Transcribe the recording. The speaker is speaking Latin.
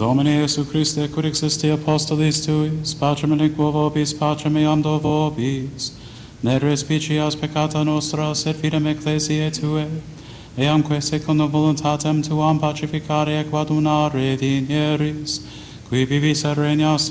Domine Iesu Christe, cur existi apostolis tuis, pacem aliquo vobis, pacem eam do vobis, ne respicias peccata nostra, sed fidem ecclesiae Tue, eamque secundo voluntatem Tuam pacificare et quadunare dinieris, qui vivis et regnas